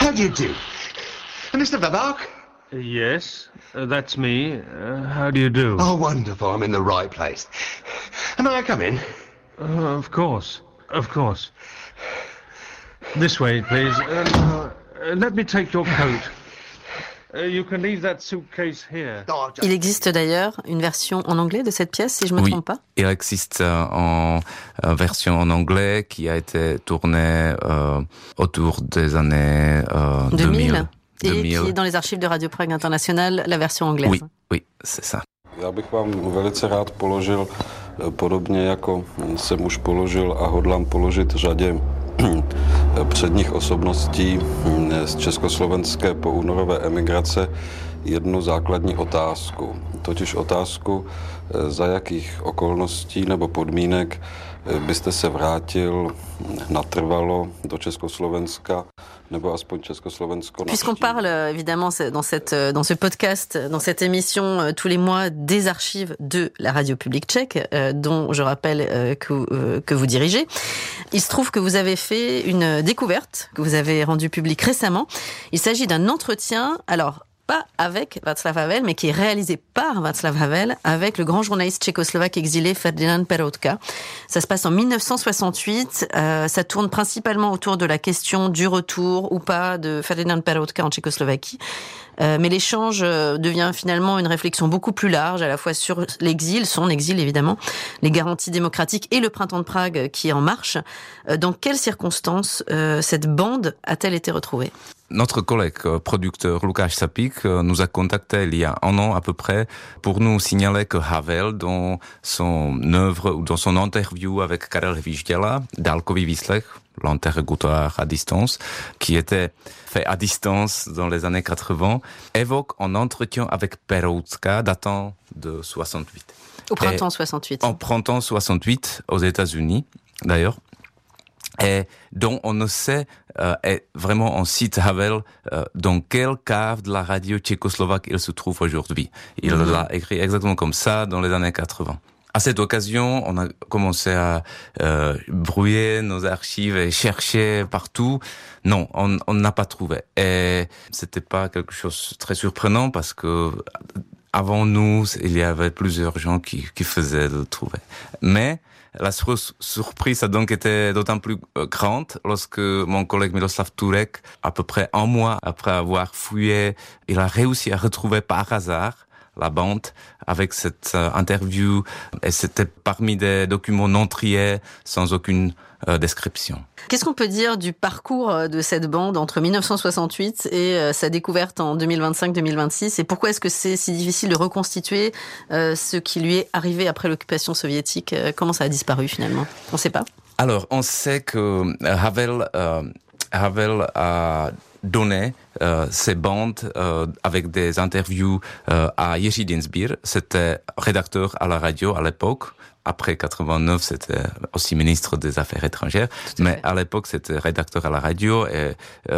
How do you do? Mr. Babak? Yes, that's me. How do you do? Oh, wonderful. I'm in the right place. May I come in? Of course. This way, please. Let me take your coat. You can leave that suitcase here. Il existe d'ailleurs une version en anglais de cette pièce, si je ne me trompe pas. Il existe en version en anglais qui a été tournée autour des années 2000. Et qui est dans les archives de Radio Prague International, la version anglaise. Oui, c'est ça. Já bych vám velice rád položil, podobně jako jsem už položil a hodlám položit řadě předních osobností z československé poúnorové emigrace, jednu základní otázku. Totiž otázku, za jakých okolností nebo podmínek byste se vrátil natrvalo do Československa, nebo aspoň Československo. Puisqu'on parle évidemment dans ce podcast, dans cette émission tous les mois des archives de la radio publique tchèque, dont je rappelle que vous dirigez, il se trouve que vous avez fait une découverte que vous avez rendue publique récemment. Il s'agit d'un entretien, alors pas avec Václav Havel, mais qui est réalisé par Václav Havel avec le grand journaliste tchécoslovaque exilé Ferdinand Peroutka. Ça se passe en 1968. Ça tourne principalement autour de la question du retour ou pas de Ferdinand Peroutka en Tchécoslovaquie. Mais l'échange devient finalement une réflexion beaucoup plus large, à la fois sur l'exil, son exil évidemment, les garanties démocratiques et le printemps de Prague qui est en marche. Dans quelles circonstances cette bande a-t-elle été retrouvée ? Notre collègue producteur Lukáš Sapík nous a contacté il y a un an à peu près pour nous signaler que Havel, dans son œuvre ou dans son interview avec Karel Hvížděla, dálkový výslech, l'interrogatoire à distance, qui était fait à distance dans les années 80, évoque un entretien avec Peroutka datant de 68. Au printemps 68. En printemps 68, aux États-Unis, d'ailleurs. Et dont on ne sait, et vraiment on cite Havel, dans quelle cave de la radio tchécoslovaque il se trouve aujourd'hui. Il l'a écrit exactement comme ça dans les années 80. À cette occasion, on a commencé à brouiller nos archives et chercher partout. Non, on n'a pas trouvé. Et c'était pas quelque chose de très surprenant parce que avant nous, il y avait plusieurs gens qui faisaient le trouver. Mais la surprise a donc été d'autant plus grande lorsque mon collègue Miroslav Turek, à peu près un mois après avoir fouillé, il a réussi à retrouver par hasard la bande avec cette interview, et c'était parmi des documents non triés, sans aucune description. Qu'est-ce qu'on peut dire du parcours de cette bande entre 1968 et sa découverte en 2025-2026, et pourquoi est-ce que c'est si difficile de reconstituer ce qui lui est arrivé après l'occupation soviétique? Comment ça a disparu finalement? On ne sait pas. Alors, on sait que Havel a donné ces bandes avec des interviews à Jiří Dinsbír, c'était rédacteur à la radio à l'époque. Après 89, c'était aussi ministre des Affaires étrangères, mais à l'époque, c'était rédacteur à la radio et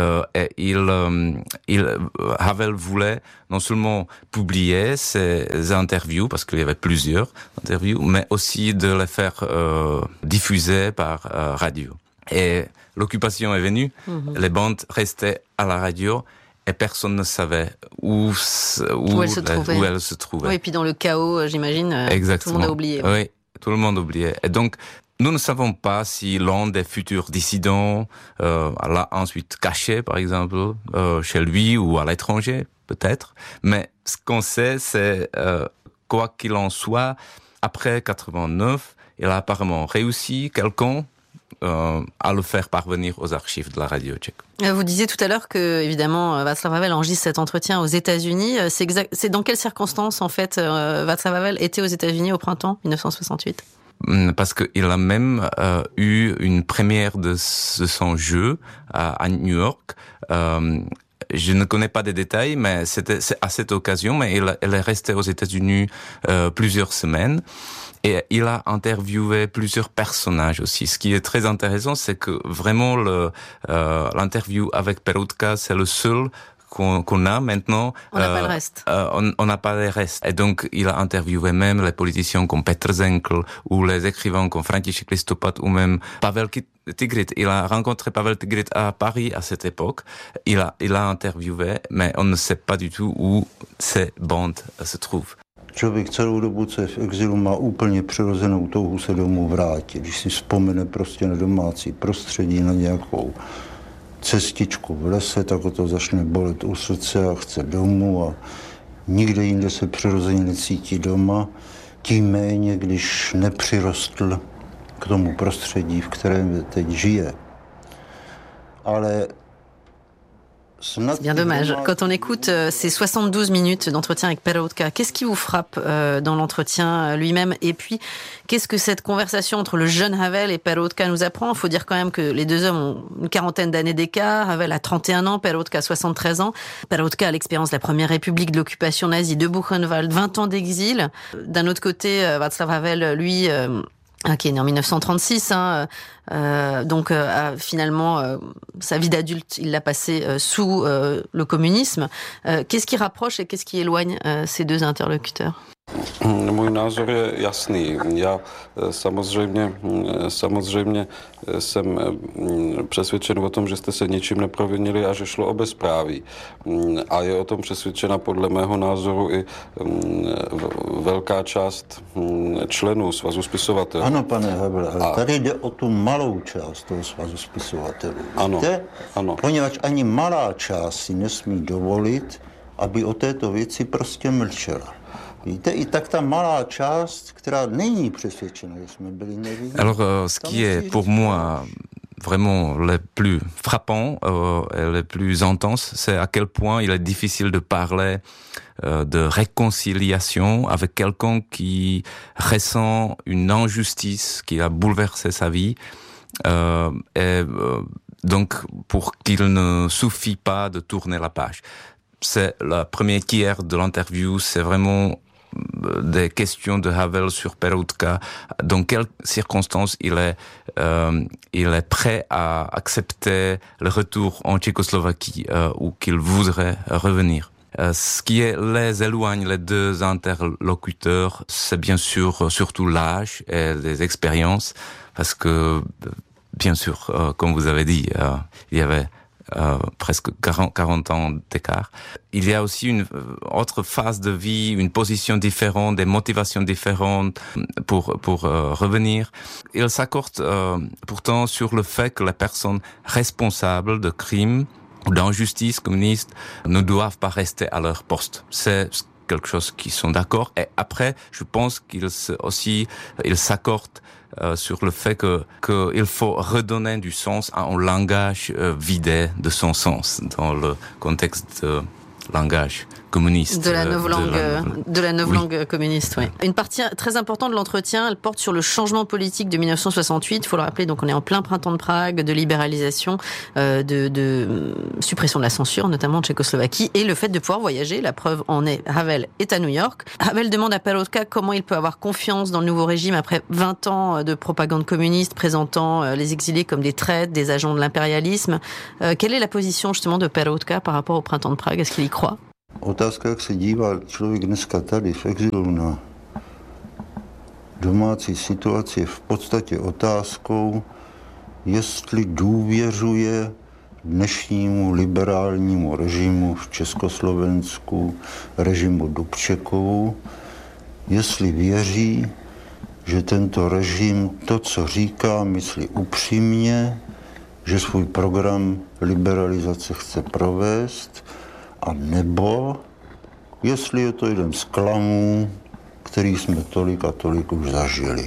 Havel voulait non seulement publier ces interviews, parce qu'il y avait plusieurs interviews, mais aussi de les faire diffuser par radio. Et l'occupation est venue, les bandes restaient à la radio, et personne ne savait où elle se trouvait. Oui, et puis dans le chaos, j'imagine, tout le monde a oublié. Oui, tout le monde a oublié. Et donc, nous ne savons pas si l'un des futurs dissidents l'a ensuite caché, par exemple, chez lui ou à l'étranger, peut-être. Mais ce qu'on sait, c'est, quoi qu'il en soit, après 89, il a apparemment réussi quelqu'un à le faire parvenir aux archives de la radio tchèque. Vous disiez tout à l'heure que, évidemment, Václav Havel enregistre cet entretien aux États-Unis. C'est dans quelles circonstances, en fait, Václav Havel était aux États-Unis au printemps 1968 ? Parce qu'il a même eu une première de son jeu à New York. Je ne connais pas des détails, mais c'est à cette occasion, mais elle est restée aux États-Unis plusieurs semaines. Et il a interviewé plusieurs personnages aussi. Ce qui est très intéressant, c'est que vraiment l'interview avec Peroutka, c'est le seul qu'on a maintenant. On n'a pas le reste. On n'a pas le reste. Et donc, il a interviewé même les politiciens comme Petr Zenkl ou les écrivains comme František Listopad ou même Pavel Tigrit, il a rencontré Pavel Tigrit à Paris à cette époque. Il a interviewé, mais on ne sait pas du tout où ces bandes se trouvent. Člověk celou dobu, co je v exilu, má úplně přirozenou touhu se domů vrátit. Když si vzpomene prostě na domácí prostředí, na nějakou cestičku v lese, tak ho to začne bolet u srdce a chce domů a nikde jinde se přirozeně necítí doma. Tím méně, když nepřirostl k tomu prostředí, v kterém teď žije. Ale c'est bien dommage. Quand on écoute ces 72 minutes d'entretien avec Peroutka, qu'est-ce qui vous frappe dans l'entretien lui-même? Et puis, qu'est-ce que cette conversation entre le jeune Havel et Peroutka nous apprend? Il faut dire quand même que les deux hommes ont une quarantaine d'années d'écart. Havel a 31 ans, Peroutka 73 ans. Peroutka a l'expérience de la première république de l'occupation nazie de Buchenwald, 20 ans d'exil. D'un autre côté, Václav Havel, lui... qui est né en 1936, donc finalement sa vie d'adulte, il l'a passé sous le communisme. Qu'est-ce qui rapproche et qu'est-ce qui éloigne ces deux interlocuteurs? Můj názor je jasný. Já samozřejmě jsem přesvědčen o tom, že jste se ničím neprovinili a že šlo o bezpráví. A je o tom přesvědčena podle mého názoru i velká část členů Svazu spisovatelů. Ano, pane Havle, ale tady jde o tu malou část toho Svazu spisovatelů. Ano, víte? Ano. Poněvadž ani malá část si nesmí dovolit, aby o této věci prostě mlčela. Víte, i tak ta malá část, která není přesvědčena, že jsme byli nevinní. Alors, ce qui est pour moi vraiment le plus frappant et le plus intense, c'est à quel point il est difficile de parler de réconciliation avec quelqu'un qui ressent une injustice qui a bouleversé sa vie. Donc, pour qu'il ne suffit pas de tourner la page. C'est le premier tiers de l'interview, c'est vraiment des questions de Havel sur Peroutka, dans quelles circonstances il est prêt à accepter le retour en Tchécoslovaquie ou qu'il voudrait revenir. Ce qui les éloigne, les deux interlocuteurs, c'est bien sûr surtout l'âge et les expériences, parce que, bien sûr, comme vous avez dit, il y avait presque 40 ans d'écart. Il y a aussi une autre phase de vie, une position différente, des motivations différentes pour revenir. Il s'accorde pourtant sur le fait que les personnes responsables de crimes ou d'injustices communistes ne doivent pas rester à leur poste. C'est quelque chose qui sont d'accord. Et après, je pense qu'ils s'accordent sur le fait qu'il faut redonner du sens à un langage vidé de son sens dans le contexte de langage communiste. De la neuve langue communiste, oui. Une partie très importante de l'entretien, elle porte sur le changement politique de 1968. Il faut le rappeler, donc on est en plein printemps de Prague, de libéralisation, de suppression de la censure, notamment en Tchécoslovaquie, et le fait de pouvoir voyager. La preuve en est, Havel est à New York. Havel demande à Peroutka comment il peut avoir confiance dans le nouveau régime après 20 ans de propagande communiste présentant les exilés comme des traîtres, des agents de l'impérialisme. Quelle est la position justement de Peroutka par rapport au printemps de Prague? Est-ce qu'il y croit? Otázka, jak se dívá člověk dneska tady v exilu na domácí situaci, je v podstatě otázkou, jestli důvěřuje dnešnímu liberálnímu režimu v Československu, režimu Dubčekovu, jestli věří, že tento režim to, co říká, myslí upřímně, že svůj program liberalizace chce provést, a nebo jestli je to jeden z klamů, který jsme tolik a tolik už zažili.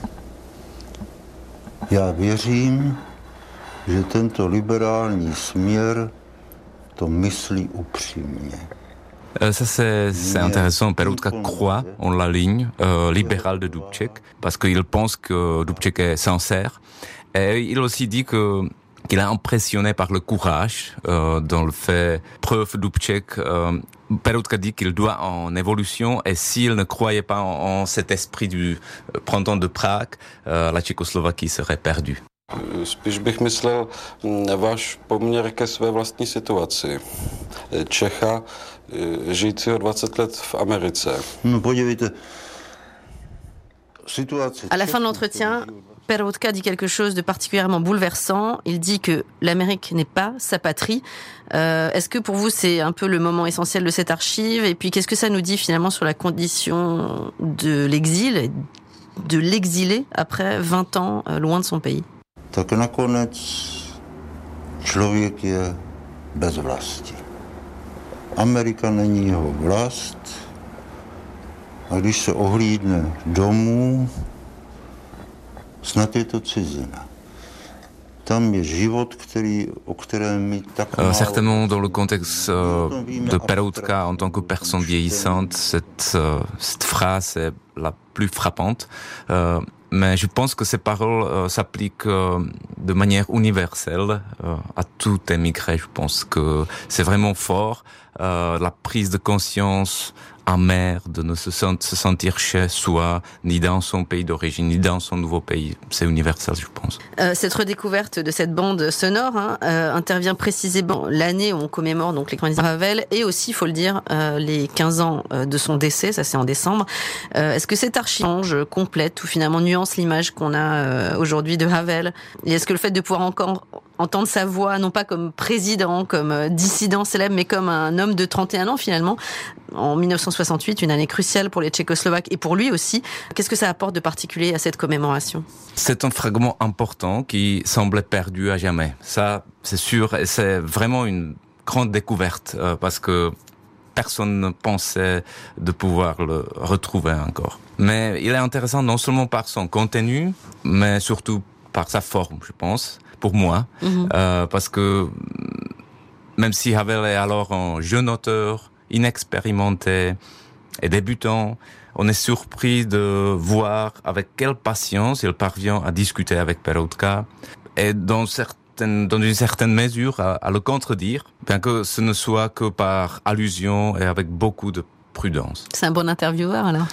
Já věřím, že tento liberální směr to myslí upřímně. Ça c'est intéressant. Peroutka croit en la ligne libérale de Dubček parce qu'il pense que Dubček est sincère. Et il aussi dit qu'il est impressionné par le courage dans le fait preuve Dubček. Peroutka dit qu'il doit en évolution et s'il ne croyait pas en cet esprit du printemps de Prague, la Tchécoslovaquie serait perdue. Spíš bych myslel váš poměr ke své vlastní situaci. Čecha, žijícího 20 let v Americe. No podívejte, situace... À la fin de l'entretien, Peroutka dit quelque chose de particulièrement bouleversant. Il dit que l'Amérique n'est pas sa patrie. Est-ce que pour vous, c'est un peu le moment essentiel de cette archive? Et puis, qu'est-ce que ça nous dit finalement sur la condition de l'exil, de l'exilé après 20 ans loin de son pays? Tak nakonec člověk je bez vlasti. Amerika není jeho vlast a když se ohlídne domů, snad je to cizina. Tam je život, o kterém my tak málo... Certainement dans le contexte de Peroutka en tant que personne vieillissante, cette phrase est la plus frappante. Mais je pense que ces paroles s'appliquent de manière universelle à tout émigré. Je pense que c'est vraiment fort, la prise de conscience amère de ne se sentir chez soi, ni dans son pays d'origine, ni dans son nouveau pays. C'est universel, je pense. Cette redécouverte de cette bande sonore intervient précisément l'année où on commémore donc les 90 ans de Ravel, et aussi, il faut le dire, les 15 ans de son décès, ça c'est en décembre. Est-ce que cette archive complète ou finalement nuance l'image qu'on a aujourd'hui de Ravel? Et est-ce que le fait de pouvoir encore entendre sa voix, non pas comme président, comme dissident célèbre, mais comme un homme de 31 ans finalement, en 1968, une année cruciale pour les Tchécoslovaques et pour lui aussi. Qu'est-ce que ça apporte de particulier à cette commémoration? C'est un fragment important qui semblait perdu à jamais. Ça, c'est sûr, et c'est vraiment une grande découverte, parce que personne ne pensait de pouvoir le retrouver encore. Mais il est intéressant non seulement par son contenu, mais surtout par sa forme, je pense, pour moi, parce que même si Havel est alors un jeune auteur, inexpérimenté et débutant, on est surpris de voir avec quelle patience il parvient à discuter avec Peroutka et dans une certaine mesure à le contredire, bien que ce ne soit que par allusion et avec beaucoup de prudence. C'est un bon intervieweur alors?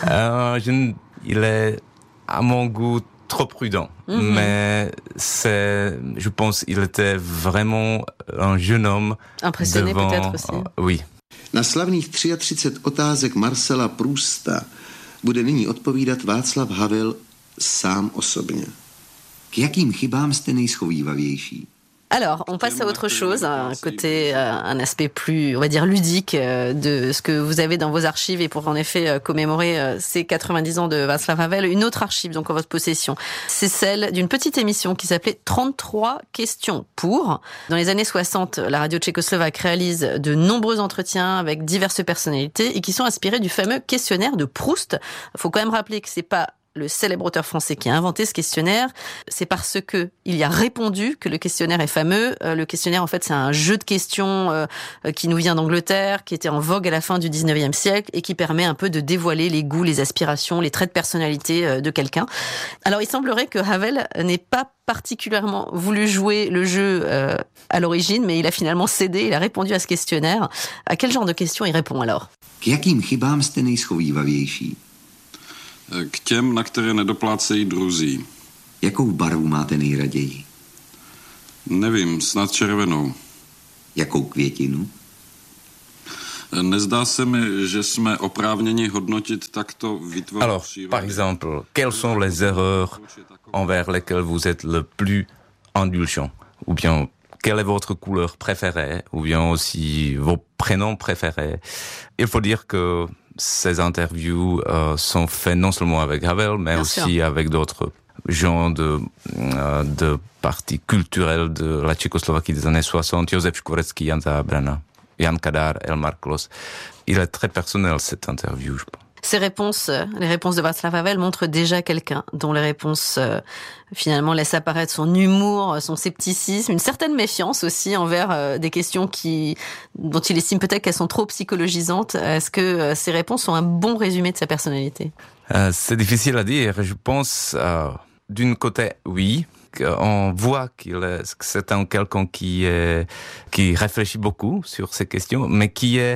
Il est à mon goût trop prudent, mais je pense qu'il était vraiment un jeune homme. Impressionné peut-être aussi. Oui. Na slavných 33 otázek Marcela Prousta bude nyní odpovídat Václav Havel sám osobně. K jakým chybám jste nejschovývavější? Alors, on passe à autre chose, un aspect plus, on va dire, ludique de ce que vous avez dans vos archives et pour en effet commémorer ces 90 ans de Václav Havel. Une autre archive donc en votre possession, c'est celle d'une petite émission qui s'appelait 33 questions pour. Dans les années 60, la radio tchécoslovaque réalise de nombreux entretiens avec diverses personnalités et qui sont inspirés du fameux questionnaire de Proust. Il faut quand même rappeler que c'est pas le célèbre auteur français qui a inventé ce questionnaire, c'est parce que il y a répondu que le questionnaire est fameux. Le questionnaire, en fait, c'est un jeu de questions qui nous vient d'Angleterre, qui était en vogue à la fin du 19e siècle et qui permet un peu de dévoiler les goûts, les aspirations, les traits de personnalité de quelqu'un. Alors, il semblerait que Havel n'ait pas particulièrement voulu jouer le jeu à l'origine, mais il a finalement cédé, il a répondu à ce questionnaire. À quel genre de questions il répond alors? K jakým chybám jste nejschovývavější? K těm, na které nedoplácejí druzí. Jakou barvu máte nejraději? Nevím, snad červenou. Jakou květinu? Nezdá se mi, že jsme oprávněni hodnotit takto výtvor Alors, přírody. par exemple, quelles sont les erreurs envers lesquelles vous êtes le plus indulgent? Ou bien, quelle est votre couleur préférée? Ou bien aussi vos prénoms préférés? Il faut dire que ces interviews sont faites non seulement avec Havel, mais Bien aussi sûr. avec d'autres gens de partis culturels de la Tchécoslovaquie des années 60, Josef Škvorecký, Jan Zábrana, Jan Kadar, Elmar Klos. Il est très personnel, cette interview, je pense. Ces réponses, les réponses de Václav Havel montrent déjà quelqu'un dont les réponses finalement laissent apparaître son humour, son scepticisme, une certaine méfiance aussi envers des questions dont il estime peut-être qu'elles sont trop psychologisantes. Est-ce que ces réponses sont un bon résumé de sa personnalité? C'est difficile à dire. Je pense, d'une côté, oui. On voit que c'est un quelqu'un qui réfléchit beaucoup sur ces questions, mais qui est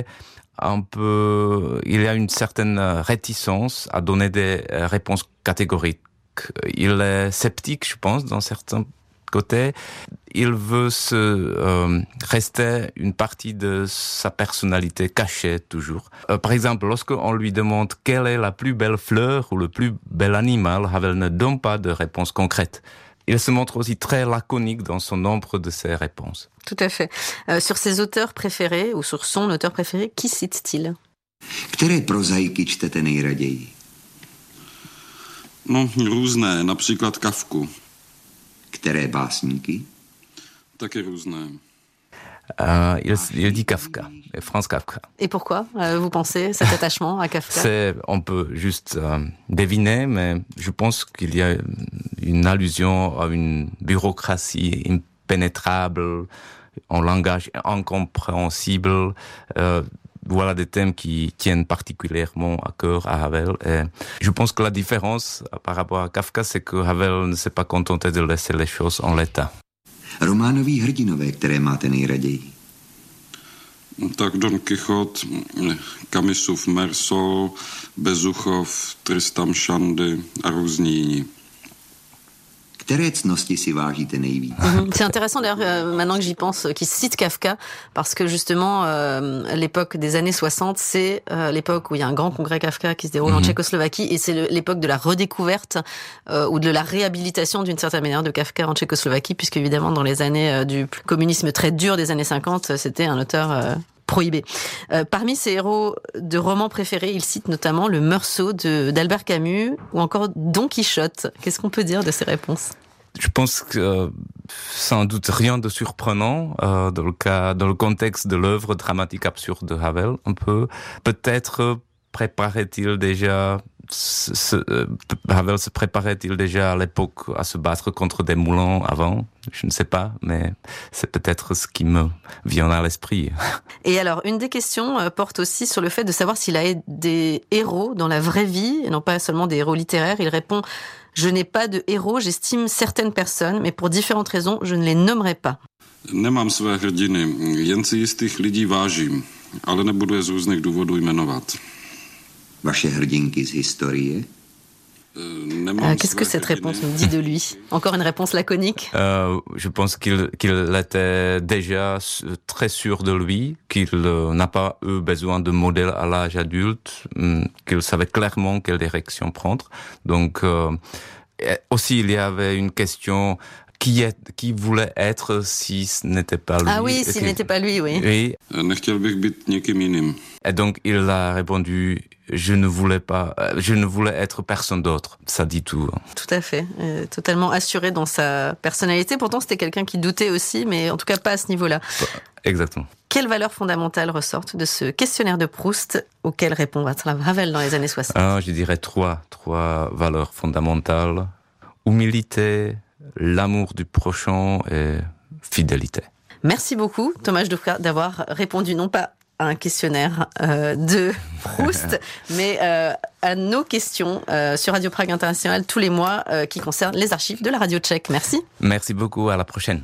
il y a une certaine réticence à donner des réponses catégoriques. Il est sceptique, je pense, dans certains côté, il veut rester une partie de sa personnalité cachée toujours. Par exemple, lorsqu'on lui demande quelle est la plus belle fleur ou le plus bel animal, Havel ne donne pas de réponse concrète. Il se montre aussi très laconique dans son nombre de ses réponses. Tout à fait. Sur ses auteurs préférés, ou sur son auteur préféré, qui cite-t-il? Které prozaiky čtete nejraději? No, různé, například Kafku. Které básníky? Taky různé. Il dit Kafka, Franz Kafka. Et pourquoi, vous pensez, cet attachement à Kafka? On peut juste deviner, mais je pense qu'il y a une allusion à une bureaucratie impénétrable, un langage incompréhensible. Voilà des thèmes qui tiennent particulièrement à cœur à Havel. Et je pense que la différence par rapport à Kafka, c'est que Havel ne s'est pas contenté de laisser les choses en l'état. Románoví hrdinové, které máte nejraději? Tak Don Quixote, Camusův Mersol, Bezuchov, Tristam Shandy a různí jiní. Které cnosti si vážíte nejvíc? C'est intéressant d'ailleurs, maintenant que j'y pense, qu'il cite Kafka, parce que justement, l'époque des années 60, c'est l'époque où il y a un grand congrès Kafka qui se déroule en Tchécoslovaquie, et c'est l'époque de la redécouverte ou de la réhabilitation d'une certaine manière de Kafka en Tchécoslovaquie, puisque évidemment dans les années du communisme très dur des années 50, c'était un auteur prohibé. Parmi ses héros de romans préférés, il cite notamment le Meursault d'Albert Camus ou encore Don Quichotte. Qu'est-ce qu'on peut dire de ces réponses? Je pense que sans doute rien de surprenant dans le contexte de l'œuvre dramatique absurde de Havel. Un peu, peut-être préparait-il déjà Havel se préparait-il déjà à l'époque à se battre contre des moulins avant? Je ne sais pas, mais c'est peut-être ce qui me vient à l'esprit. Et alors, une des questions porte aussi sur le fait de savoir s'il a des héros dans la vraie vie, et non pas seulement des héros littéraires. Il répond: je n'ai pas de héros, j'estime certaines personnes, mais pour différentes raisons, je ne les nommerai pas. Nemám své hrdiny, jen si jistých lidí vážím, ale nebudu je z různých důvodů jmenovat. Vaše hrdinky z historie? Qu'est-ce que cette réponse nous dit de lui? Encore une réponse laconique? Je pense qu'il était déjà très sûr de lui, qu'il n'a pas eu besoin de modèle à l'âge adulte, qu'il savait clairement quelle direction prendre. Donc, aussi, il y avait une question: qui voulait être si ce n'était pas lui? Ah oui, s'il n'était pas lui, oui. Oui. Nechtěl bych být někým jiným. Et donc, il a répondu: je ne voulais être personne d'autre. Ça dit tout. Tout à fait. Totalement assuré dans sa personnalité. Pourtant, c'était quelqu'un qui doutait aussi, mais en tout cas pas à ce niveau-là. Exactement. Quelles valeurs fondamentales ressortent de ce questionnaire de Proust auquel répond Václav Havel dans les années 60? Je dirais trois valeurs fondamentales: humilité, l'amour du prochain et fidélité. Merci beaucoup, Tomáš Dufka, d'avoir répondu non pas à un questionnaire de Proust, mais à nos questions sur Radio Prague International tous les mois qui concernent les archives de la radio tchèque. Merci. Merci beaucoup, à la prochaine.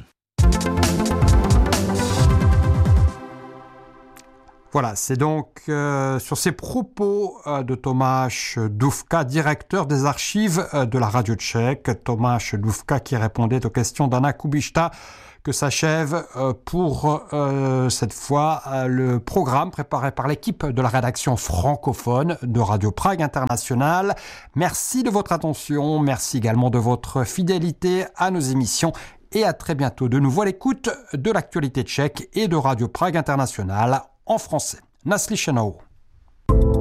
Voilà, c'est donc sur ces propos de Tomáš Dufka, directeur des archives de la radio tchèque. Tomáš Dufka qui répondait aux questions d'Anna Kubišta, que s'achève pour cette fois le programme préparé par l'équipe de la rédaction francophone de Radio Prague International. Merci de votre attention, merci également de votre fidélité à nos émissions et à très bientôt de nouveau à l'écoute de l'actualité tchèque et de Radio Prague International en français. Naslyšenou.